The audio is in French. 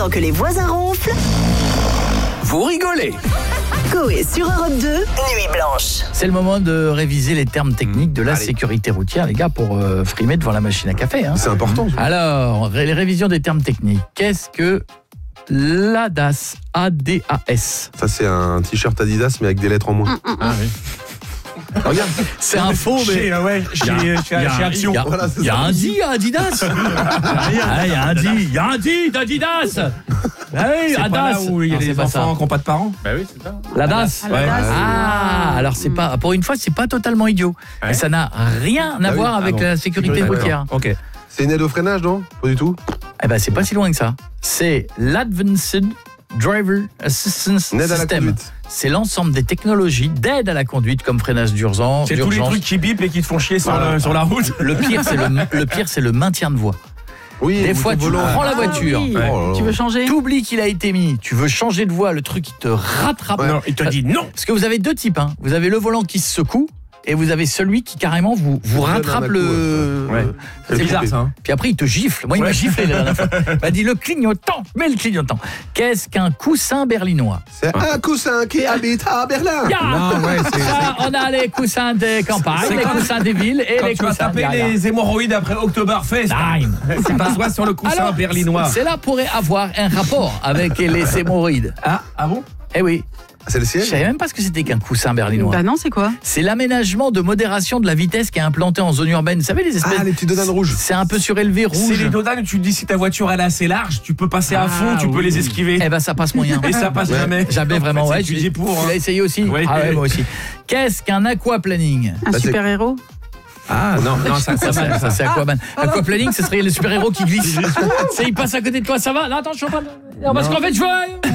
Pendant que les voisins ronflent, Vous rigolez. Coé sur Europe 2, Nuit Blanche. C'est le moment de réviser les termes techniques de la sécurité routière, les gars, pour frimer devant la machine à café. Hein. C'est important. Alors, les révisions des termes techniques. Qu'est-ce que l'ADAS? ADAS. Ça, c'est un t-shirt Adidas, mais avec des lettres en moins. Ah oui. Regarde. C'est un faux, mais... Chez Action. Voilà, c'est Il y a ça. un dit à Adidas. Il y a un dit d'Adidas. Ah oui, C'est pas Adas. là où il y a Non, c'est des pas ça. enfants qui n'ont pas de parents. Bah oui, c'est ça. L'ADAS. Ouais. Ah, alors c'est pas, pour une fois, c'est pas totalement idiot. Ouais. Et ça n'a rien à Ah oui. voir avec Ah bon. la sécurité D'accord. routière. Ok. C'est une aide au freinage, non? Pas du tout. Eh ben, c'est pas si loin que ça. C'est l'Advanced Driver Assistance Une aide à la System. conduite. C'est l'ensemble des technologies d'aide à la conduite comme freinage d'urgence. C'est tous les trucs qui bipent et qui te font chier sur la route. Le pire, c'est le maintien de voie. Oui. Des le fois, tu volant. prends la voiture, oui. Ouais. Oh là là. Tu veux changer? t'oublies qu'il a été mis, tu veux changer de voie, le truc il te rattrape. Non, il te dit non. Parce que vous avez deux types, hein. Vous avez le volant qui se secoue et vous avez celui qui carrément vous donne rattrape un le... Ouais. C'est bizarre ça. Hein. Puis après il te gifle. Moi il m'a giflé la dernière fois. Il m'a dit le clignotant, mets le clignotant. Qu'est-ce qu'un coussin berlinois? C'est un coussin qui habite à Berlin. Ya Non, ouais, c'est- Ça, on a les coussins des campagnes, C'est les quand- coussins des villes et Quand les tu vas coussins taper derrière. les hémorroïdes après Oktoberfest, Time. c'est pas soit sur le coussin Alors, berlinois. cela pourrait avoir un rapport avec les hémorroïdes. Ah bon? Eh oui, C'est le je ciel. savais même pas ce que c'était qu'un coussin berlinois. Bah non, c'est quoi? C'est l'aménagement de modération de la vitesse qui est implanté en zone urbaine. Vous savez, les espèces... Ah, les petits dodanes rouges. C'est un peu surélevé, C'est rouge. les dodanes où tu te dis si ta voiture elle est assez large, tu peux passer à fond, tu peux oui. les esquiver. Eh ben, ça passe moyen. Et ça passe Ouais. jamais. Jamais vraiment, En fait, ouais. c'est étudié pour. Tu l'as essayé aussi? Oui. Ah ouais, moi aussi. Qu'est-ce qu'un aquaplaning? Un Bah, c'est- super-héros? Ah non, ça Ça, c'est Aquaman. Aquaplaning, ce serait le super-héros qui glisse. C'est il passe à côté de toi, ça va? Là, attends, je suis en train de... Non, parce qu'en fait, je vois...